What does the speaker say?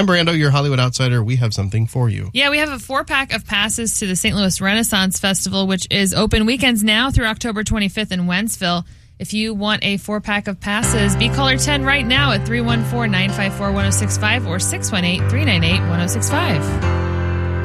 I'm Brando, your Hollywood outsider. We have something for you. Yeah, we have a 4-pack of passes to the St. Louis Renaissance Festival, which is open weekends now through October 25th in Wentzville. If you want a 4-pack of passes, be caller 10 right now at 314-954-1065 or 618-398-1065.